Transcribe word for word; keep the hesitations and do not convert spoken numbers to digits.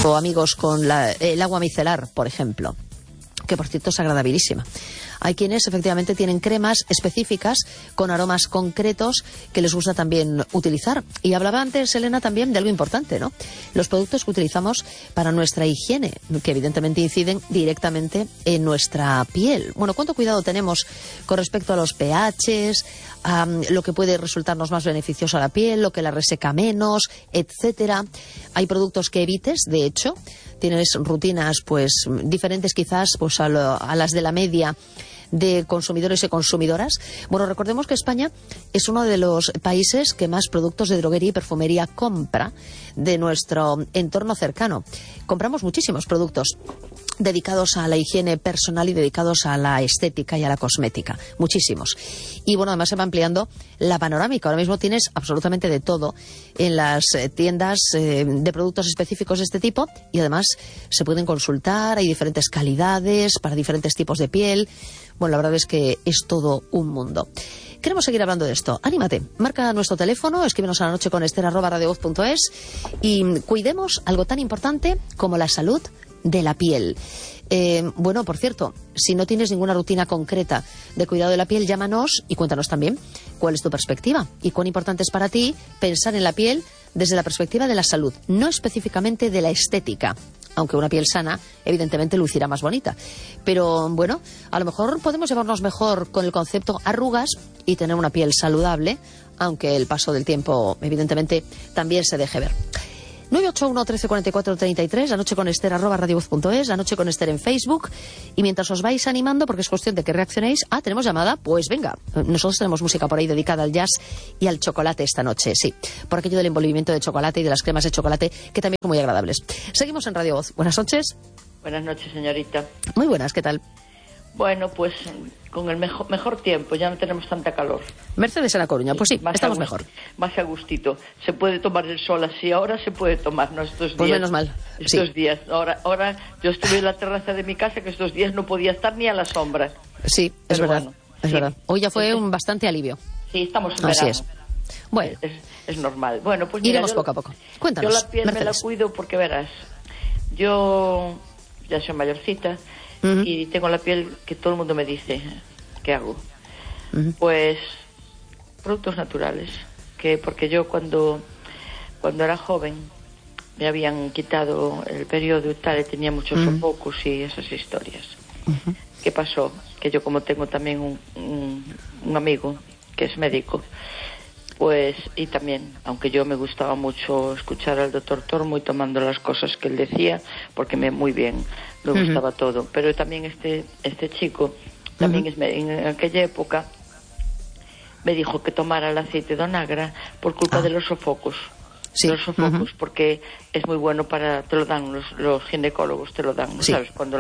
o amigos con la, el agua micelar, por ejemplo, que por cierto es agradabilísima. Hay quienes efectivamente tienen cremas específicas con aromas concretos que les gusta también utilizar. Y hablaba antes, Elena, también de algo importante, ¿no? Los productos que utilizamos para nuestra higiene, que evidentemente inciden directamente en nuestra piel. Bueno, ¿cuánto cuidado tenemos con respecto a los pHs, a lo que puede resultarnos más beneficioso a la piel, lo que la reseca menos, etcétera? Hay productos que evites, de hecho. Tienes rutinas pues diferentes quizás pues a, lo, a las de la media de consumidores y consumidoras. Bueno, recordemos que España es uno de los países que más productos de droguería y perfumería compra de nuestro entorno cercano. Compramos muchísimos productos dedicados a la higiene personal y dedicados a la estética y a la cosmética. Muchísimos. Y bueno, además se va ampliando la panorámica. Ahora mismo tienes absolutamente de todo en las tiendas eh, de productos específicos de este tipo y además se pueden consultar, hay diferentes calidades para diferentes tipos de piel. Bueno, la verdad es que es todo un mundo. Queremos seguir hablando de esto. Anímate, marca nuestro teléfono, escríbenos a la noche con Ester arroba radiovoz punto es y cuidemos algo tan importante como la salud de la piel. Eh, bueno, por cierto, si no tienes ninguna rutina concreta de cuidado de la piel, llámanos y cuéntanos también cuál es tu perspectiva y cuán importante es para ti pensar en la piel desde la perspectiva de la salud, no específicamente de la estética. Aunque una piel sana, evidentemente, lucirá más bonita. Pero, bueno, a lo mejor podemos llevarnos mejor con el concepto arrugas y tener una piel saludable, aunque el paso del tiempo, evidentemente, también se deje ver. nueve ocho uno, trece cuarenta y cuatro, treinta y tres, la noche con Ester, arroba radiovoz punto es, la noche con Ester en Facebook. Y mientras os vais animando, porque es cuestión de que reaccionéis, ah, ¿tenemos llamada? Pues venga, nosotros tenemos música por ahí dedicada al jazz y al chocolate esta noche, sí, por aquello del envolvimiento de chocolate y de las cremas de chocolate, que también son muy agradables. Seguimos en Radio Voz. Buenas noches. Buenas noches, señorita. Muy buenas, ¿qué tal? Bueno, pues con el mejor, mejor tiempo, ya no tenemos tanta calor. Mercedes en La Coruña, pues sí, más estamos gust- mejor. Más a gustito. Se puede tomar el sol así, ahora se puede tomar, ¿no? Estos días. Pues menos mal. Estos sí. días. Ahora, ahora yo estuve en la terraza de mi casa, que estos días no podía estar ni a la sombra. Sí, Pero es verdad. bueno, es sí. verdad. Hoy ya fue un bastante alivio. Sí, estamos en Así verano. es. Bueno. Es, es normal. Bueno, pues mira, iremos yo, poco a poco. Cuéntanos, yo la piel Mercedes. me la cuido porque verás, yo ya soy mayorcita uh-huh. y tengo la piel que todo el mundo me dice, ¿qué hago? Uh-huh. Pues productos naturales, que porque yo cuando cuando era joven me habían quitado el periodo y tal, y tenía muchos uh-huh. sofocos y esas historias. Uh-huh. ¿Qué pasó? Que yo, como tengo también un, un, un amigo que es médico, pues, y también, aunque yo me gustaba mucho escuchar al doctor Tormo y tomando las cosas que él decía, porque me muy bien, me uh-huh. gustaba todo, pero también este este chico, también uh-huh. es, en aquella época, me dijo que tomara el aceite de onagra por culpa ah. de los sofocos. Sí. Los sofocos, uh-huh. porque es muy bueno para, te lo dan los, los ginecólogos, te lo dan, sí. ¿sabes? Cuando